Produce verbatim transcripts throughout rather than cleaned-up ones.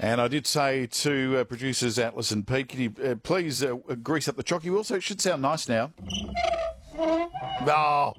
And I did say to uh, producers Atlas and Pete, can you uh, please uh, grease up the chocky wheel? So it should sound nice now. Oh,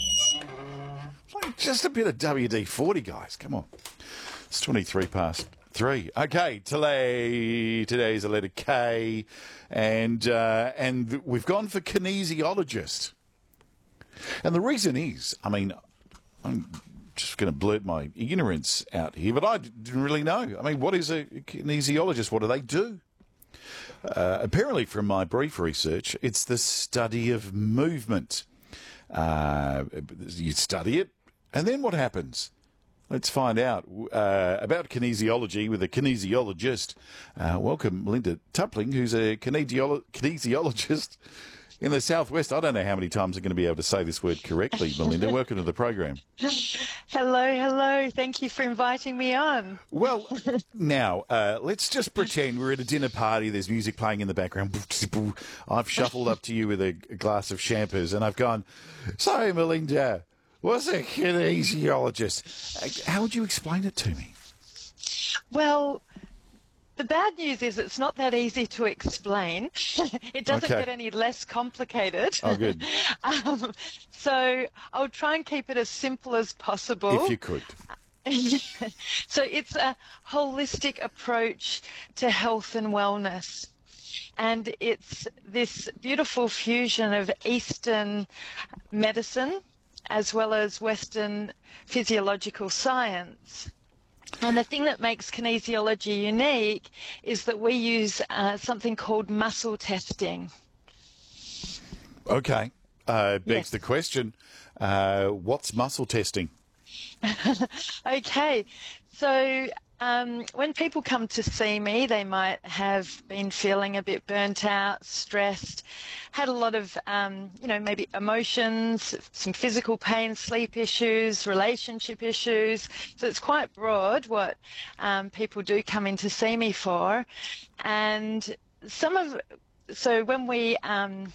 just a bit of W D forty, guys. Come on. It's twenty-three past three. Okay, today, today's a letter K, and uh, and we've gone for kinesiologist. And the reason is, I mean, I'm just going to blurt my ignorance out here, but I didn't really know. I mean, what is a kinesiologist? What do they do? Uh, apparently, from my brief research, it's the study of movement. Uh, you study it, and then what happens? Let's find out uh, about kinesiology with a kinesiologist. Uh, welcome, Melinda Tupling, who's a kinesiolo- kinesiologist in the southwest. I don't know how many times I'm going to be able to say this word correctly, Melinda. Welcome to the program. Hello, hello. Thank you for inviting me on. Well, now, uh, let's just pretend we're at a dinner party. There's music playing in the background. I've shuffled up to you with a, a glass of champers, and I've gone, so, Melinda, what's a kinesiologist? How would you explain it to me? Well, the bad news is it's not that easy to explain. It doesn't Okay. get any less complicated. Oh, good. um, so I'll try and keep it as simple as possible. If you could. So it's a holistic approach to health and wellness. And it's this beautiful fusion of Eastern medicine as well as Western physiological science. And the thing that makes kinesiology unique is that we use uh, something called muscle testing. Okay. Uh, begs Yes. the question, uh, what's muscle testing? Okay, so um, when people come to see me, they might have been feeling a bit burnt out, stressed, had a lot of, um, you know, maybe emotions, some physical pain, sleep issues, relationship issues. So it's quite broad what um, people do come in to see me for. And some of, so when we, um,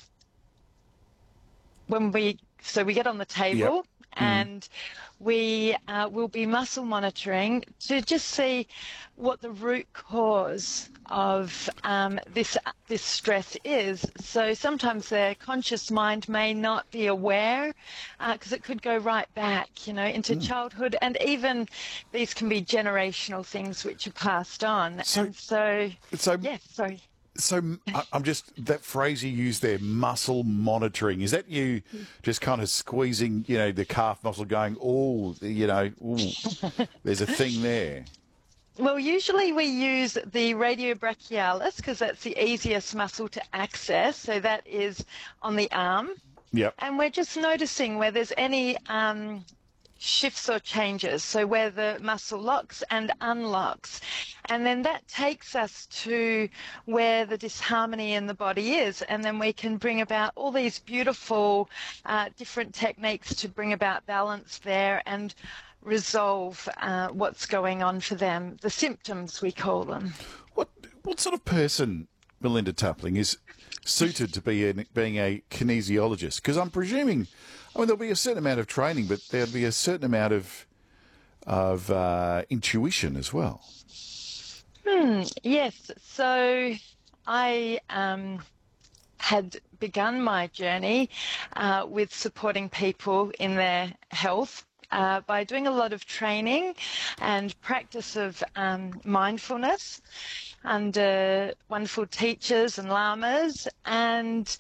when we, so we get on the table. Yep. And we uh, will be muscle monitoring to just see what the root cause of um, this this stress is. So sometimes the conscious mind may not be aware because uh, it could go right back, you know, into Mm. childhood, and even these can be generational things which are passed on. So- and so, So, yeah, sorry. so I- I'm just, that phrase you use there, muscle monitoring, is that you just kind of squeezing, you know, the calf muscle going, oh, you know, ooh, there's a thing there? Well, usually we use the radiobrachialis because that's the easiest muscle to access. So that is on the arm. Yep. And we're just noticing where there's any um, shifts or changes. So where the muscle locks and unlocks. And then that takes us to where the disharmony in the body is. And then we can bring about all these beautiful uh, different techniques to bring about balance there and resolve uh, what's going on for them, the symptoms we call them. What what sort of person, Melinda Tupling, is suited to be a, being a kinesiologist? Because I'm presuming, I mean, there'll be a certain amount of training, but there'll be a certain amount of of uh, intuition as well. Hmm, yes, so I um, had begun my journey uh, with supporting people in their health uh, by doing a lot of training and practice of um, mindfulness under wonderful teachers and lamas. And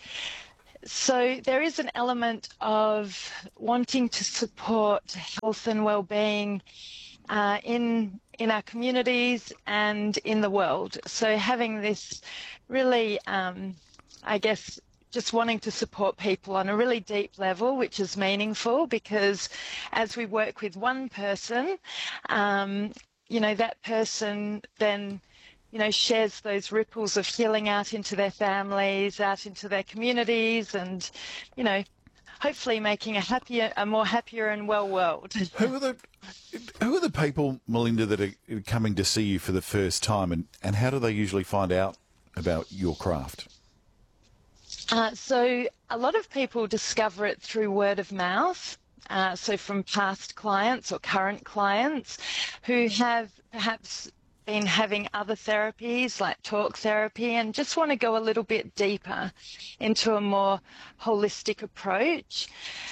so there is an element of wanting to support health and well-being uh, in in our communities and in the world. So having this really, um, I guess, just wanting to support people on a really deep level, which is meaningful, because as we work with one person, um, you know, that person then, you know, shares those ripples of healing out into their families, out into their communities, and, you know, hopefully making a happier, a more happier and well world. Who are the who are the people, Melinda, that are coming to see you for the first time, and, and how do they usually find out about your craft? Uh, so a lot of people discover it through word of mouth. Uh, so from past clients or current clients who have perhaps been having other therapies like talk therapy and just want to go a little bit deeper into a more holistic approach.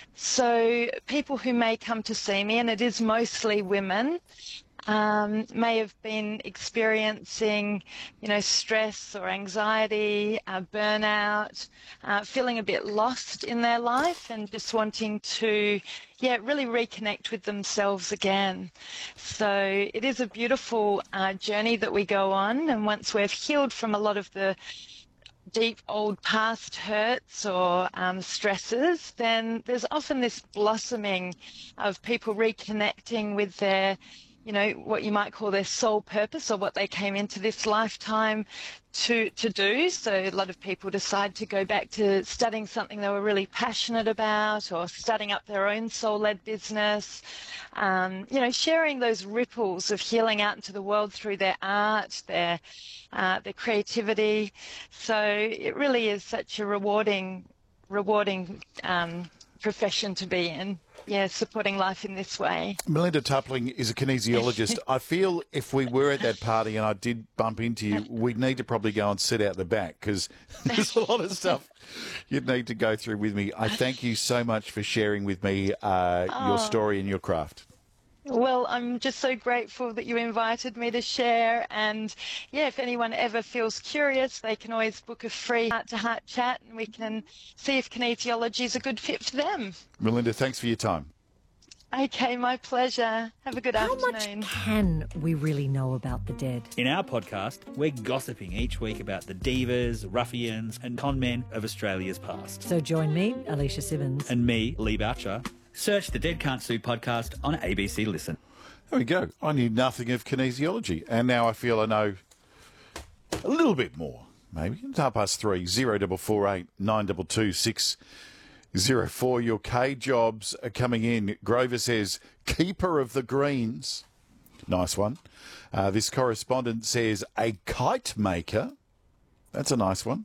So people who may come to see me, and it is mostly women, Um, may have been experiencing, you know, stress or anxiety, uh, burnout, uh, feeling a bit lost in their life and just wanting to, yeah, really reconnect with themselves again. So it is a beautiful uh, journey that we go on. And once we've healed from a lot of the deep old past hurts or um, stresses, then there's often this blossoming of people reconnecting with their, you know, what you might call their soul purpose or what they came into this lifetime to to do. So a lot of people decide to go back to studying something they were really passionate about or starting up their own soul-led business, um, you know, sharing those ripples of healing out into the world through their art, their, uh, their creativity. So it really is such a rewarding, rewarding um, profession to be in. Yeah, supporting life in this way. Melinda Tupling is a kinesiologist. I feel if we were at that party and I did bump into you, we'd need to probably go and sit out the back because there's a lot of stuff you'd need to go through with me. I thank you so much for sharing with me uh, oh. your story and your craft. Well, I'm just so grateful that you invited me to share. And yeah, if anyone ever feels curious, they can always book a free heart-to-heart chat and we can see if kinesiology is a good fit for them. Melinda, thanks for your time. Okay, my pleasure. Have a good How afternoon. much can we really know about the dead? In our podcast, we're gossiping each week about the divas, ruffians and con men of Australia's past. So join me, Alicia Simmons. And me, Lee Boucher. Search the Dead Can't Sue podcast on A B C Listen. There we go. I knew nothing of kinesiology, and now I feel I know a little bit more. Maybe it's half past three. Zero double four eight nine double two six zero four. Your K jobs are coming in. Grover says keeper of the greens. Nice one. Uh, this correspondent says a kite maker. That's a nice one.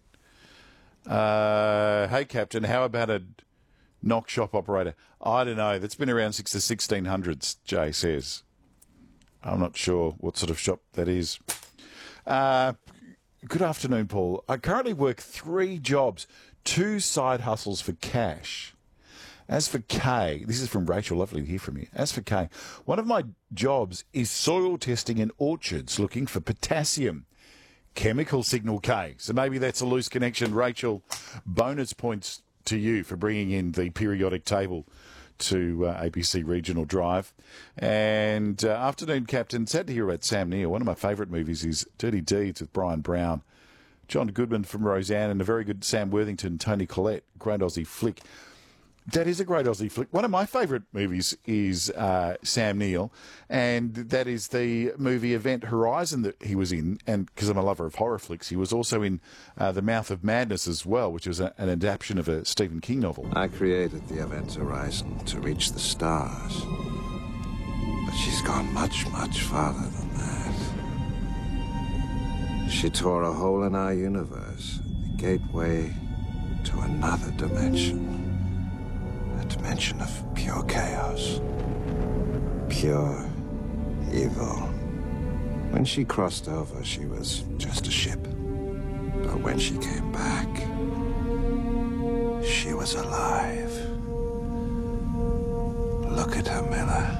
Uh, hey, Captain, how about a knock shop operator? I don't know. That's been around since the sixteen hundreds, Jay says. I'm not sure what sort of shop that is. Uh, good afternoon, Paul. I currently work three jobs, two side hustles for cash. As for K, this is from Rachel, lovely to hear from you. As for K, one of my jobs is soil testing in orchards looking for potassium. Chemical signal K. So maybe that's a loose connection. Rachel, bonus points to you for bringing in the periodic table to uh, A B C Regional Drive. And uh, afternoon, Captain. Sad to hear about Sam Neill. One of my favourite movies is Dirty Deeds with Brian Brown. John Goodman from Roseanne and a very good Sam Worthington, Tony Collette. Great Aussie flick. That is a great Aussie flick. One of my favourite movies is uh, Sam Neill, and that is the movie Event Horizon that he was in. And because I'm a lover of horror flicks, he was also in uh, The Mouth of Madness as well, which was a, an adaptation of a Stephen King novel. I created the Event Horizon to reach the stars, but she's gone much, much farther than that. She tore a hole in our universe, the gateway to another dimension. A dimension of pure chaos. Pure evil. When she crossed over, she was just a ship. But when she came back, she was alive. Look at her, Miller.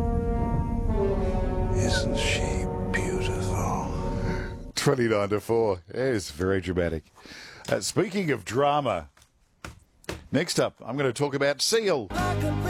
Isn't she beautiful? twenty-nine to four. It's very dramatic. Uh, speaking of drama, next up, I'm going to talk about Seal.